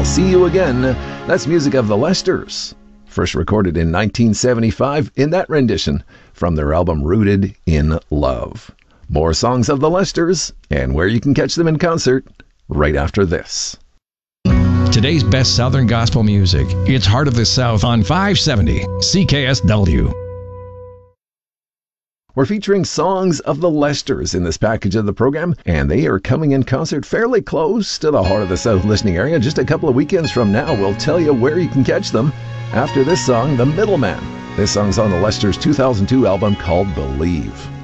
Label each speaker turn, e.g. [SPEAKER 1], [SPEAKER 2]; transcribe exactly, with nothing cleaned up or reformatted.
[SPEAKER 1] I'll See You Again. That's music of the Lesters, first recorded in nineteen seventy-five in that rendition from their album Rooted in Love. More songs of the Lesters and where you can catch them in concert right after this.
[SPEAKER 2] Today's best Southern gospel music. It's Heart of the South on five seventy C K S W.
[SPEAKER 1] We're featuring songs of the Lesters in this package of the program, and they are coming in concert fairly close to the Heart of the South listening area. Just a couple of weekends from now, we'll tell you where you can catch them. After this song, The Middleman. This song's on the Lesters' two thousand two album called Believe.